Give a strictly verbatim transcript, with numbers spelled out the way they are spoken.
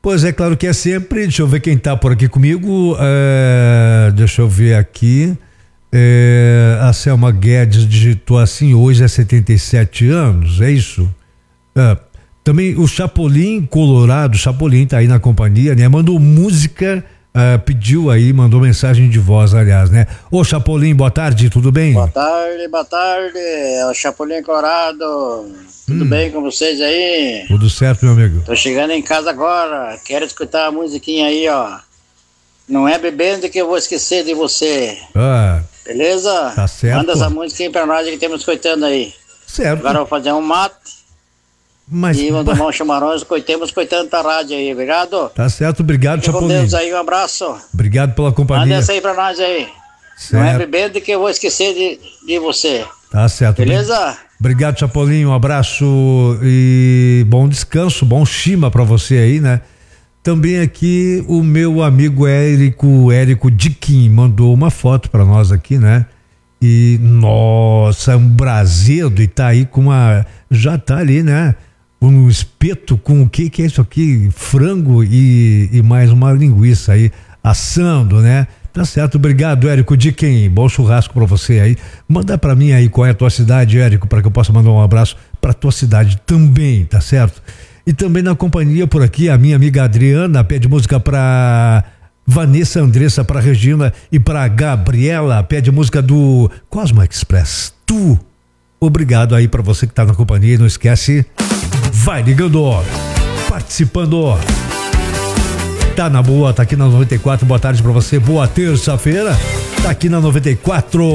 Pois é, claro que é sempre. Deixa eu ver quem tá por aqui comigo. É, deixa eu ver aqui. É, a Selma Guedes digitou assim: hoje é setenta e sete anos, é isso? É, também o Chapolin Colorado, Chapolin tá aí na companhia, né? Mandou música, é, pediu aí, mandou mensagem de voz, aliás, né? Ô Chapolin, boa tarde, tudo bem? Boa tarde, boa tarde. É o Chapolin Colorado. Tudo hum. bem com vocês aí? Tudo certo, meu amigo. Tô chegando em casa agora. Quero escutar a musiquinha aí, ó. Não é bebendo que eu vou esquecer de você. Ah, beleza? Tá certo. Manda essa música aí pra nós que temos escutando aí. Certo. Agora eu vou fazer um mate. Mas, e vou tomar um chamarão, escutemos escutando pra rádio aí, obrigado? Tá certo, obrigado, Fique Chapolin. com Deus aí, um abraço. Obrigado pela companhia. Manda essa aí pra nós aí. Certo. Não é bebendo que eu vou esquecer de, de você. Tá certo. Beleza? Obrigado, Chapolin, um abraço e bom descanso, bom chima pra você aí, né? Também aqui o meu amigo Érico, Érico Diquim, mandou uma foto pra nós aqui, né? E, nossa, um brasedo e tá aí com uma, já tá ali, né? Um espeto com o que que é isso aqui? Frango e, e mais uma linguiça aí, assando, né? Tá certo, obrigado, Érico Diquim, bom churrasco pra você aí. Manda pra mim aí qual é a tua cidade, Érico, para que eu possa mandar um abraço pra tua cidade também, tá certo? E também na companhia por aqui, a minha amiga Adriana pede música pra Vanessa Andressa, pra Regina e pra Gabriela, pede música do Cosmo Express, Tu. Obrigado aí pra você que tá na companhia e não esquece, vai ligando, ó, participando, ó. Tá na boa, tá aqui na noventa e quatro, boa tarde pra você, boa terça-feira, tá aqui na noventa e quatro.